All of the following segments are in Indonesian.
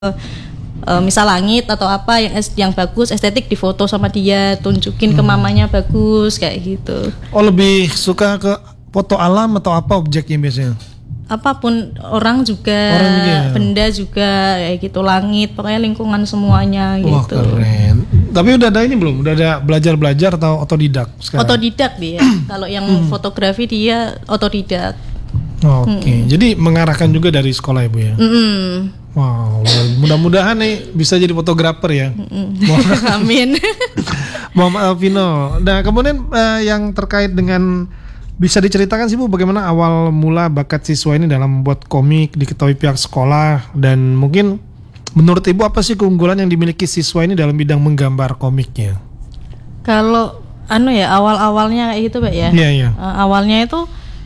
misal langit atau apa yang bagus estetik difoto sama dia, tunjukin ke mamanya bagus kayak gitu. Oh, lebih suka ke foto alam atau apa objeknya biasanya? Apapun, orang juga ya? Benda juga kayak gitu, langit, pokoknya lingkungan semuanya. Wah, gitu. Keren. Tapi udah ada ini belum? Udah ada belajar atau otodidak sekarang? Otodidak dia. Kalau yang fotografi dia otodidak. Oke. Jadi mengarahkan juga dari sekolah Ibu ya? Wow, mudah-mudahan nih bisa jadi fotografer ya. Amin. Muhammad Alvino. Nah, kemudian yang terkait dengan, bisa diceritakan sih Bu, bagaimana awal mula bakat siswa ini dalam membuat komik diketahui pihak sekolah, dan mungkin menurut Ibu apa sih keunggulan yang dimiliki siswa ini dalam bidang menggambar komiknya? Kalau awal-awalnya kayak gitu Pak ya. Iya. Awalnya itu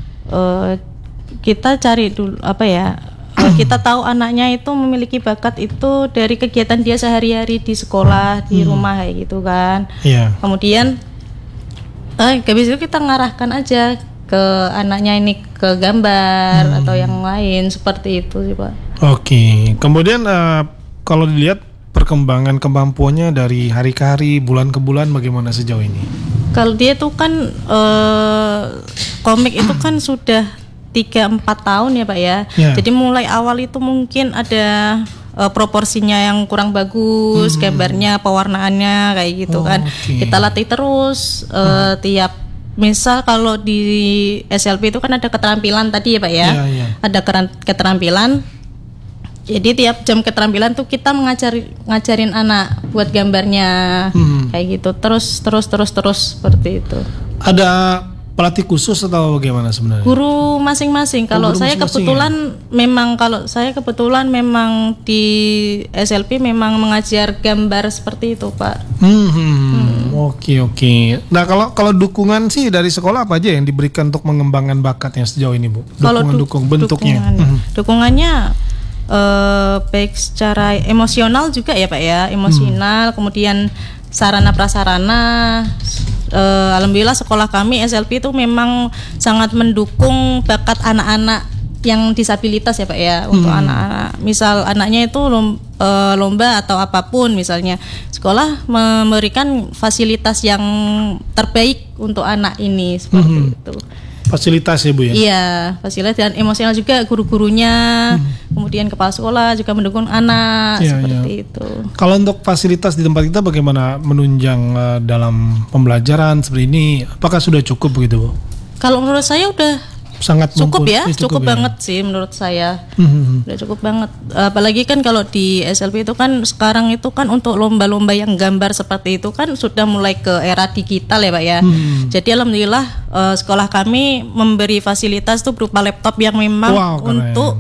kita cari dulu kita tahu anaknya itu memiliki bakat itu dari kegiatan dia sehari-hari di sekolah, di rumah kayak gitu kan. Iya. Kemudian habis itu kita ngarahkan aja ke anaknya ini ke gambar atau yang lain, seperti itu sih Pak. Oke. Kemudian kalau dilihat perkembangan kemampuannya dari hari ke hari, bulan ke bulan, bagaimana sejauh ini? Kalau dia tuh kan komik itu kan sudah 3-4 tahun ya Pak ya. Jadi mulai awal itu mungkin ada proporsinya yang kurang bagus, gambarnya, pewarnaannya kayak gitu kan. Kita latih terus tiap, misal kalau di SLP itu kan ada keterampilan tadi ya Pak ya. Ada keterampilan. Jadi tiap jam keterampilan tuh kita ngajarin anak buat gambarnya kayak gitu. Terus seperti itu. Ada pelatih khusus atau bagaimana sebenarnya? Guru masing-masing. Kalau saya kebetulan memang di SLP memang mengajar gambar seperti itu Pak. Oke. Nah, kalau dukungan sih dari sekolah apa aja yang diberikan untuk mengembangkan bakatnya sejauh ini Bu? Bentuknya. Dukungannya baik secara emosional juga ya Pak ya, emosional, kemudian sarana prasarana. Alhamdulillah sekolah kami SLP itu memang sangat mendukung bakat anak-anak yang disabilitas ya Pak ya. Untuk anak-anak, misal anaknya itu lomba atau apapun misalnya, sekolah memberikan fasilitas yang terbaik untuk anak ini, seperti itu. Fasilitas ya Bu ya? Iya, fasilitas dan emosional juga, guru-gurunya, kemudian kepala sekolah juga mendukung anak, seperti itu. Kalau untuk fasilitas di tempat kita bagaimana menunjang dalam pembelajaran seperti ini? Apakah sudah cukup begitu Bu? Kalau menurut saya udah sangat cukup ya, cukup banget sih menurut saya. Udah cukup banget. Apalagi kan kalau di SLP itu kan sekarang itu kan untuk lomba-lomba yang gambar seperti itu kan sudah mulai ke era digital ya Pak ya. Jadi alhamdulillah sekolah kami memberi fasilitas tuh berupa laptop yang memang untuk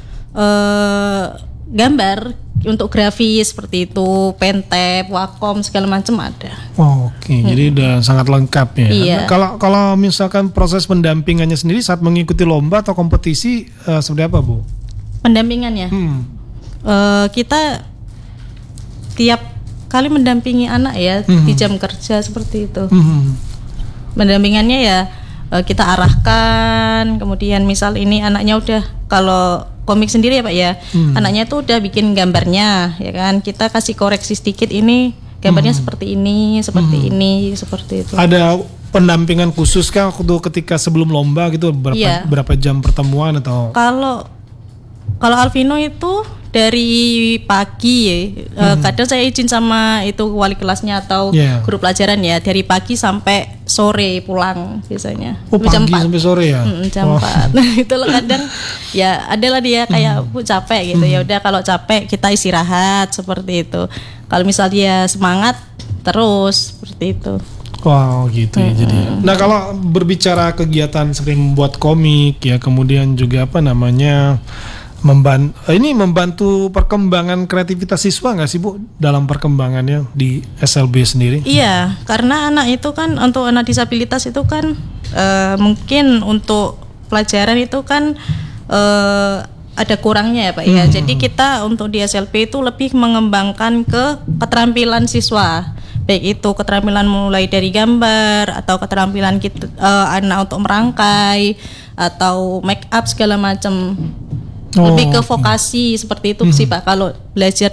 gambar, untuk grafis seperti itu, Pentab, Wacom segala macam ada. Jadi udah sangat lengkap ya. Iya. Kalau misalkan proses pendampingannya sendiri saat mengikuti lomba atau kompetisi seperti apa Bu? Pendampingannya, kita tiap kali mendampingi anak ya di jam kerja seperti itu. Pendampingannya ya kita arahkan, kemudian misal ini anaknya udah, kalau komik sendiri ya Pak ya, anaknya tuh udah bikin gambarnya ya kan, kita kasih koreksi sedikit, ini gambarnya seperti ini, seperti itu. Ada pendampingan khusus kah waktu ketika sebelum lomba gitu, berapa jam pertemuan atau? Kalau Alvino itu dari pagi ya, kadang saya izin sama itu wali kelasnya atau guru pelajaran ya, dari pagi sampai sore pulang biasanya. Pagi jam 4 sampai sore ya? Jam 4. Nah itu loh, kadang ya adalah dia kayak Bu capek gitu, ya udah kalau capek kita istirahat seperti itu. Kalau misal dia semangat terus seperti itu. Gitu ya jadi. Nah kalau berbicara kegiatan sering membuat komik ya, kemudian juga membantu perkembangan kreativitas siswa nggak sih Bu dalam perkembangannya di SLB sendiri? Iya, karena anak itu kan, untuk anak disabilitas itu kan mungkin untuk pelajaran itu kan ada kurangnya ya Pak ya. Jadi kita untuk di SLP itu lebih mengembangkan ke keterampilan siswa, baik itu keterampilan mulai dari gambar atau keterampilan anak untuk merangkai atau make up segala macam. Lebih ke vokasi seperti itu sih Pak. Kalau belajar